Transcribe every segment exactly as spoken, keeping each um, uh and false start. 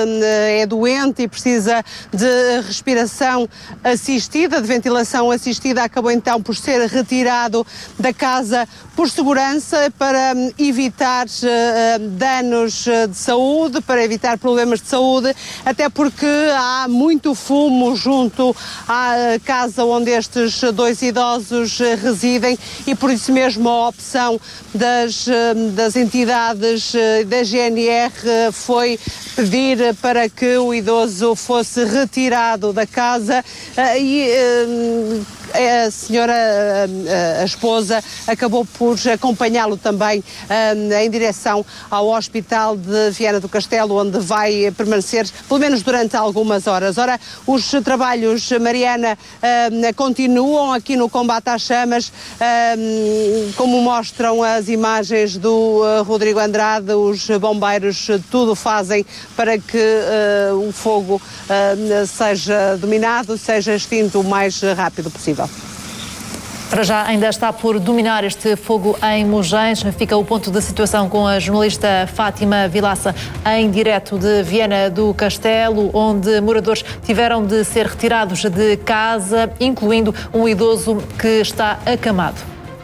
é doente e precisa de respiração assistida, de ventilação assistida, acabou então por ser retirado da casa por segurança para evitar uh, danos de saúde, para evitar problemas de saúde, até porque há muito fumo junto à casa onde estes dois idosos residem e por isso mesmo a opção das, das entidades da G N R foi pedir para que o idoso fosse retirado da casa e a senhora, a esposa, acabou por acompanhá-lo também em direção ao Hospital de Viana do Castelo, onde vai permanecer pelo menos durante algumas horas. Ora, os trabalhos, Mariana, continuam aqui no combate às chamas, como mostram as imagens do Rodrigo Andrade. Os bombeiros tudo fazem para que o fogo seja dominado, seja extinto o mais rápido possível. Para já ainda está por dominar este fogo em Mugens. Fica o ponto de situação com a jornalista Fátima Vilaça em direto de Viana do Castelo, onde moradores tiveram de ser retirados de casa, incluindo um idoso que está acamado.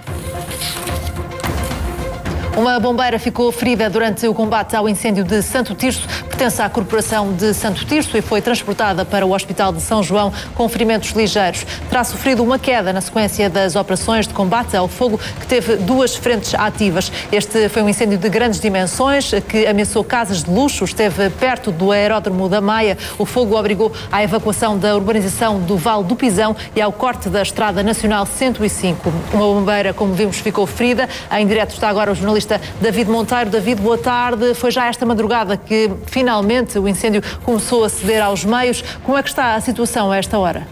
Uma bombeira ficou ferida durante o combate ao incêndio de Santo Tirso, pertence à Corporação de Santo Tirso e foi transportada para o Hospital de São João com ferimentos ligeiros. Terá sofrido uma queda na sequência das operações de combate ao fogo, que teve duas frentes ativas. Este foi um incêndio de grandes dimensões que ameaçou casas de luxo, esteve perto do aeródromo da Maia. O fogo obrigou à evacuação da urbanização do Vale do Pisão e ao corte da Estrada Nacional cento e cinco. Uma bombeira, como vimos, ficou ferida. Em direto está agora o jornalista David Monteiro. David, boa tarde. Foi já esta madrugada que finalmente o incêndio começou a ceder aos meios. Como é que está a situação a esta hora?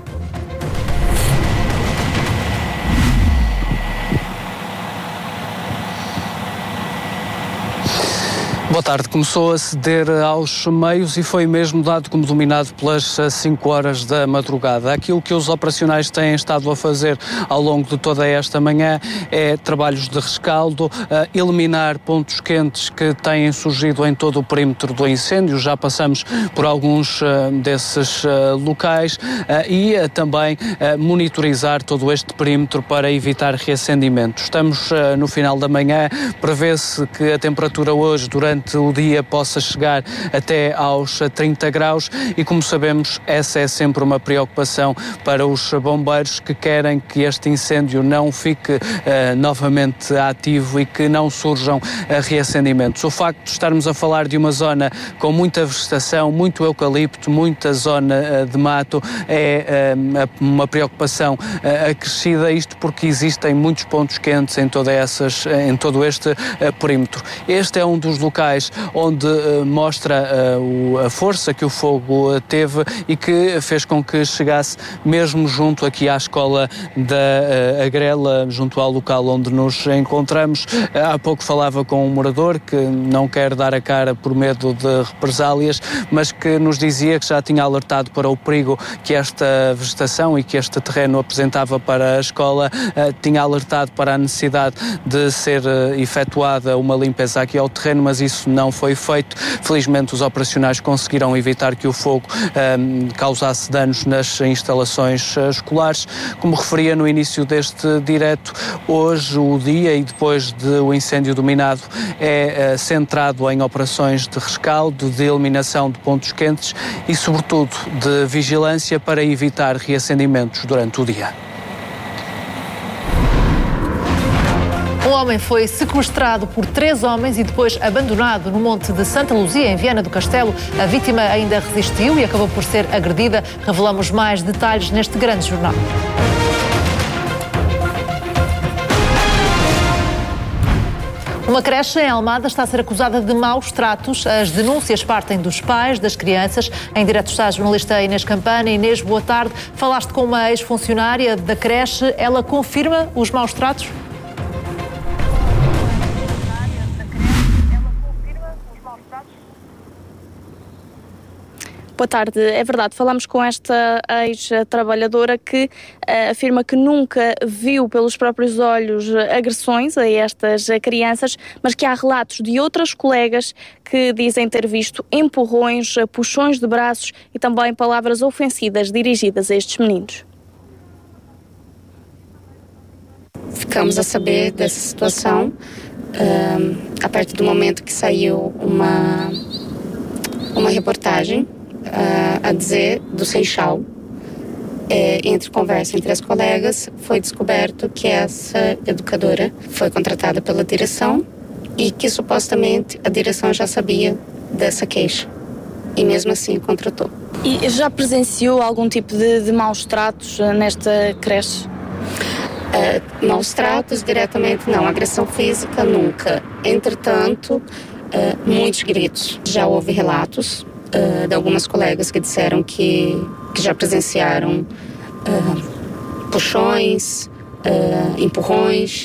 Boa tarde. Começou a ceder aos meios e foi mesmo dado como dominado pelas cinco horas da madrugada. Aquilo que os operacionais têm estado a fazer ao longo de toda esta manhã é trabalhos de rescaldo, eliminar pontos quentes que têm surgido em todo o perímetro do incêndio. Já passamos por alguns desses locais e também monitorizar todo este perímetro para evitar reacendimento. Estamos no final da manhã, prevê-se que a temperatura hoje, durante o dia, possa chegar até aos trinta graus e, como sabemos, essa é sempre uma preocupação para os bombeiros, que querem que este incêndio não fique uh, novamente ativo e que não surjam uh, reacendimentos. O facto de estarmos a falar de uma zona com muita vegetação, muito eucalipto, muita zona uh, de mato, é uh, uma preocupação uh, acrescida, isto porque existem muitos pontos quentes em, toda essas, em todo este uh, perímetro. Este é um dos locais onde uh, mostra uh, o, a força que o fogo uh, teve e que fez com que chegasse mesmo junto aqui à escola da uh, Agrela, junto ao local onde nos encontramos. Uh, há pouco falava com um morador que não quer dar a cara por medo de represálias, mas que nos dizia que já tinha alertado para o perigo que esta vegetação e que este terreno apresentava para a escola, uh, tinha alertado para a necessidade de ser uh, efetuada uma limpeza aqui ao terreno, mas isso não foi feito. Felizmente os operacionais conseguiram evitar que o fogo um, causasse danos nas instalações uh, escolares. Como referia no início deste direto, hoje o dia e depois do incêndio dominado é uh, centrado em operações de rescaldo, de eliminação de pontos quentes e, sobretudo, de vigilância para evitar reacendimentos durante o dia. Um homem foi sequestrado por três homens e depois abandonado no Monte de Santa Luzia, em Viana do Castelo. A vítima ainda resistiu e acabou por ser agredida. Revelamos mais detalhes neste grande jornal. Uma creche em Almada está a ser acusada de maus tratos. As denúncias partem dos pais das crianças. Em direto está a jornalista Inês Campana. Inês, boa tarde. Falaste com uma ex-funcionária da creche. Ela confirma os maus tratos? Boa tarde. É verdade, falamos com esta ex-trabalhadora que uh, afirma que nunca viu pelos próprios olhos agressões a estas crianças, mas que há relatos de outras colegas que dizem ter visto empurrões, puxões de braços e também palavras ofensivas dirigidas a estes meninos. Ficamos a saber dessa situação uh, a partir do momento que saiu uma, uma reportagem Uh, a dizer do Seixal, é, entre conversa entre as colegas, foi descoberto que essa educadora foi contratada pela direção e que supostamente a direção já sabia dessa queixa e mesmo assim contratou. E já presenciou algum tipo de, de maus tratos nesta creche? Uh, maus tratos diretamente não, agressão física nunca. Entretanto, uh, muitos gritos. Já houve relatos Uh, de algumas colegas que disseram que, que já presenciaram uh, puxões, uh, empurrões.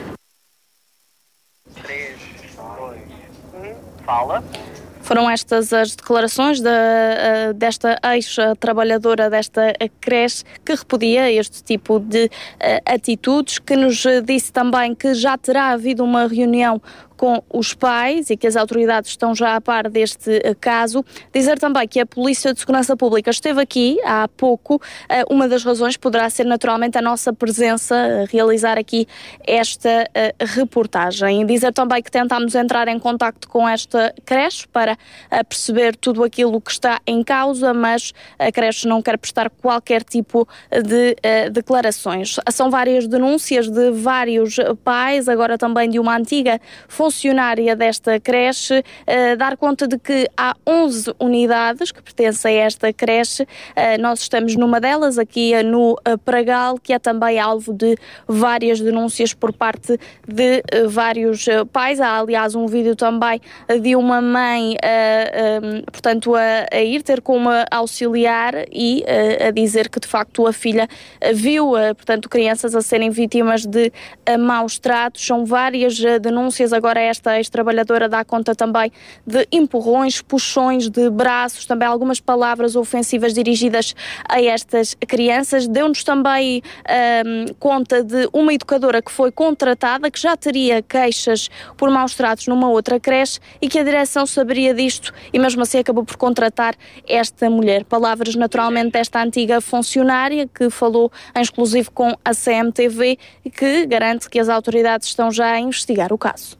três, dois, um, fala. Foram estas as declarações da, desta ex-trabalhadora desta creche que repudia este tipo de uh, atitudes, que nos disse também que já terá havido uma reunião com os pais e que as autoridades estão já a par deste caso. Dizer também que a Polícia de Segurança Pública esteve aqui há pouco. Uma das razões poderá ser naturalmente a nossa presença, a realizar aqui esta reportagem. Dizer também que tentámos entrar em contacto com esta creche para perceber tudo aquilo que está em causa, mas a creche não quer prestar qualquer tipo de declarações. São várias denúncias de vários pais, agora também de uma antiga funcionária desta creche, uh, dar conta de que há onze unidades que pertencem a esta creche. Uh, nós estamos numa delas, aqui uh, no uh, Pragal, que é também alvo de várias denúncias por parte de uh, vários uh, pais. Há, aliás, um vídeo também uh, de uma mãe, uh, um, portanto, a, a ir ter com uma auxiliar e uh, a dizer que, de facto, a filha uh, viu, uh, portanto, crianças a serem vítimas de uh, maus tratos. São várias uh, denúncias. Agora esta ex-trabalhadora dá conta também de empurrões, puxões de braços, também algumas palavras ofensivas dirigidas a estas crianças. Deu-nos também um, conta de uma educadora que foi contratada, que já teria queixas por maus tratos numa outra creche e que a direção saberia disto e mesmo assim acabou por contratar esta mulher. Palavras naturalmente desta antiga funcionária que falou em exclusivo com a C M T V e que garante que as autoridades estão já a investigar o caso.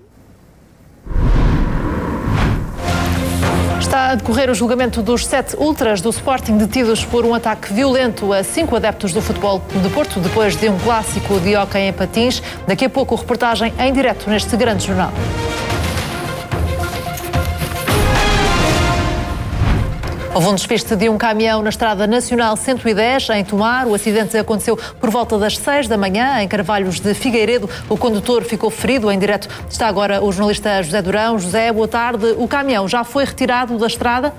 Está a decorrer o julgamento dos sete ultras do Sporting detidos por um ataque violento a cinco adeptos do Futebol Clube de Porto, depois de um clássico de hóquei em patins. Daqui a pouco, reportagem em direto neste grande jornal. Houve um despiste de um caminhão na Estrada Nacional cento e dez, em Tomar. O acidente aconteceu por volta das seis da manhã, em Carvalhos de Figueiredo. O condutor ficou ferido. Em direto está agora o jornalista José Durão. José, boa tarde. O caminhão já foi retirado da estrada?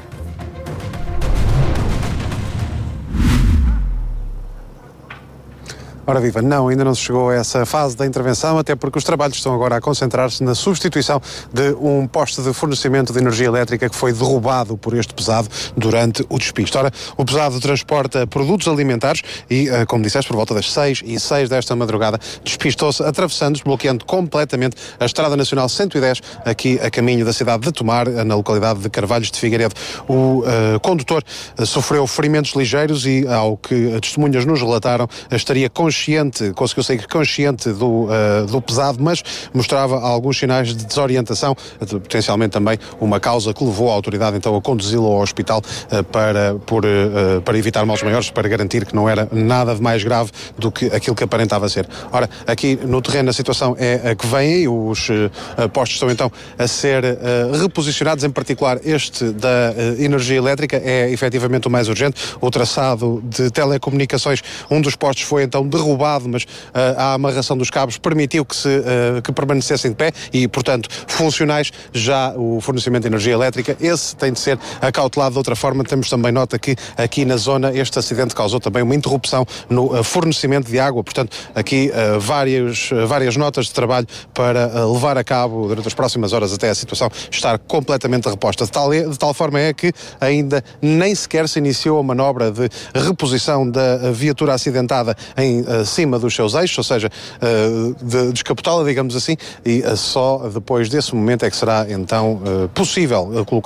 Ora viva, não, ainda não se chegou a essa fase da intervenção, até porque os trabalhos estão agora a concentrar-se na substituição de um poste de fornecimento de energia elétrica que foi derrubado por este pesado durante o despiste. Ora, o pesado transporta produtos alimentares e, como disseste, por volta das seis e seis desta madrugada, despistou-se, atravessando, desbloqueando completamente a Estrada Nacional cento e dez, aqui a caminho da cidade de Tomar, na localidade de Carvalhos de Figueiredo. O uh, condutor uh, sofreu ferimentos ligeiros e, ao que testemunhas nos relataram, estaria consciente consciente, conseguiu sair consciente do, uh, do pesado, mas mostrava alguns sinais de desorientação, potencialmente também uma causa que levou a autoridade então a conduzi-lo ao hospital uh, para, por, uh, para evitar males maiores, para garantir que não era nada de mais grave do que aquilo que aparentava ser. Ora, aqui no terreno a situação é a que vem, os uh, postos estão então a ser uh, reposicionados, em particular este da uh, energia elétrica é efetivamente o mais urgente. O traçado de telecomunicações, um dos postos foi então derrubado derrubado, mas uh, a amarração dos cabos permitiu que, se, uh, que permanecessem de pé e, portanto, funcionais. Já o fornecimento de energia elétrica, esse tem de ser acautelado de outra forma. Temos também nota que aqui na zona este acidente causou também uma interrupção no uh, fornecimento de água. Portanto, aqui uh, várias, uh, várias notas de trabalho para uh, levar a cabo durante as próximas horas até a situação estar completamente reposta. De tal, de tal forma é que ainda nem sequer se iniciou a manobra de reposição da viatura acidentada em uh, cima dos seus eixos, ou seja, uh, de descapotá-la, digamos assim, e uh, só depois desse momento é que será então uh, possível uh, colocar